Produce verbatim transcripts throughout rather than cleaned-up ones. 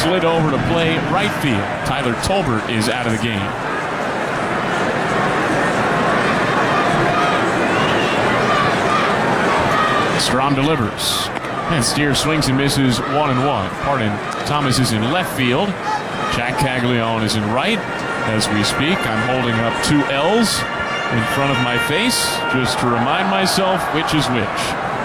slid over to play right field. Tyler Tolbert is out of the game. Strom delivers. And Steer swings and misses one and one. Pardon, Thomas is in left field. Jack Caglione is in right. As we speak, I'm holding up two L's in front of my face just to remind myself which is which.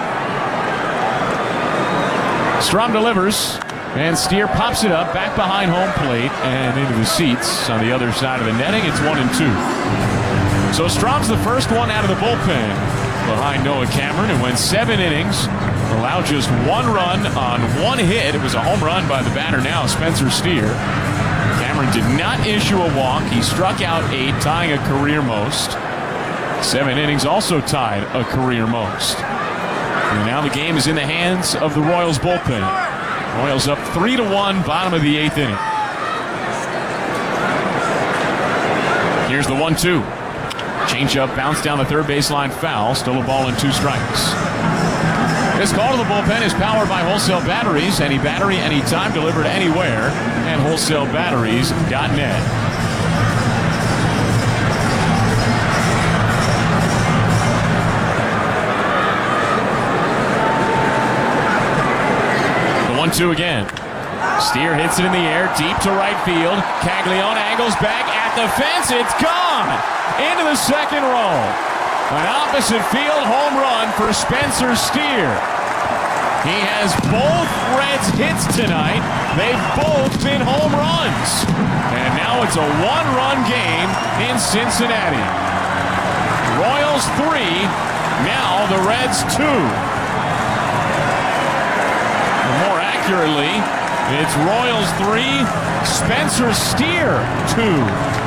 Strom delivers, and Steer pops it up back behind home plate and into the seats on the other side of the netting. It's one and two. So Strom's the first one out of the bullpen behind Noah Cameron, who went seven innings, allowed just one run on one hit. It was a home run by the batter now, Spencer Steer. Cameron did not issue a walk. He struck out eight, tying a career most. Seven innings also tied a career most. And now the game is in the hands of the Royals bullpen. Royals up three to one, bottom of the eighth inning. Here's the one two. Changeup bounced down the third baseline foul. Still a ball and two strikes. This call to the bullpen is powered by Wholesale Batteries. Any battery, anytime, delivered anywhere at wholesale batteries dot net. The one two again. Steer hits it in the air, deep to right field. Caglione angles back at the fence. It's gone into the second row. An opposite field home run for Spencer Steer. He has both Reds hits tonight. They've both been home runs. And now it's a one-run game in Cincinnati. Royals three, now the Reds two. And more accurately, it's Royals three, Spencer Steer two.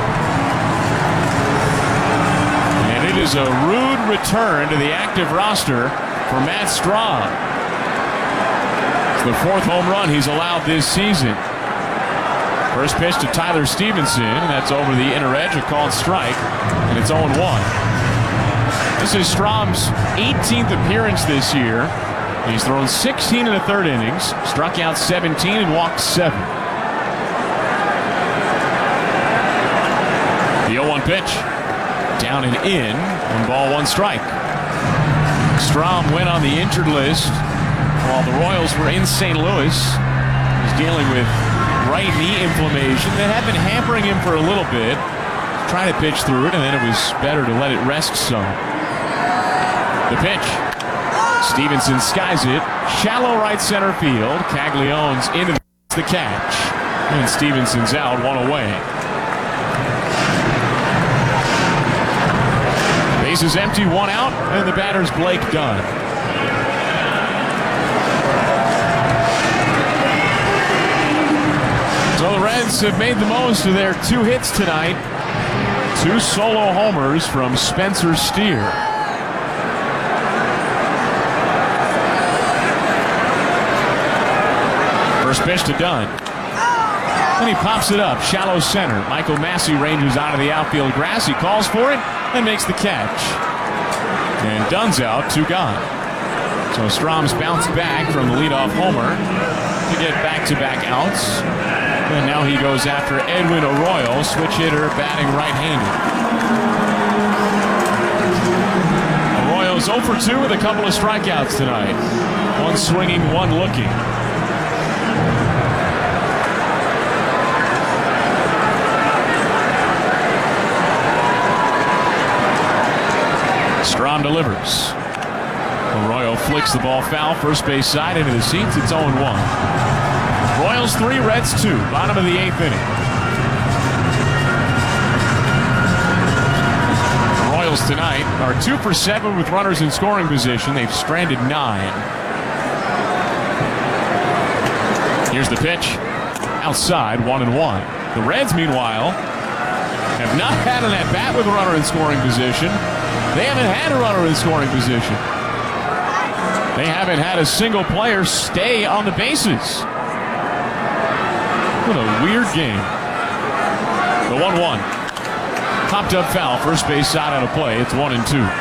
And it is a rude return to the active roster for Matt Strom. It's the fourth home run he's allowed this season. First pitch to Tyler Stevenson, and that's over the inner edge, a called strike, and it's oh one. This is Strom's eighteenth appearance this year. He's thrown sixteen in the third innings, struck out seventeen and walked seven. The oh one pitch. Down and in, one ball, one strike. Strom went on the injured list while the Royals were in Saint Louis. He's dealing with right knee inflammation that had been hampering him for a little bit. Trying to pitch through it, and then it was better to let it rest some. The pitch. Stevenson skies it. Shallow right center field. Caglione's into the catch. And Stevenson's out, one away. Bases empty, one out, and the batter's Blake Dunn. So the Reds have made the most of their two hits tonight. Two solo homers from Spencer Steer. First pitch to Dunn. And he pops it up, shallow center. Michael Massey ranges out of the outfield grass. He calls for it and makes the catch. And Dunn's out, two gone. So Strom's bounced back from the leadoff homer to get back-to-back outs. And now he goes after Edwin Arroyo, switch hitter, batting right-handed. Arroyo's oh for two with a couple of strikeouts tonight. One swinging, one looking. Strom delivers. Arroyo flicks the ball foul, first base side into the seats. It's oh one. Royals three, Reds two, bottom of the eighth inning. The Royals tonight are two for seven with runners in scoring position. They've stranded nine. Here's the pitch. Outside, one and one. The Reds, meanwhile, have not had an at-bat with a runner in scoring position. They haven't had a runner in scoring position. They haven't had a single player stay on the bases. What a weird game. The one one. Popped up foul, first base side out of play. It's one and two.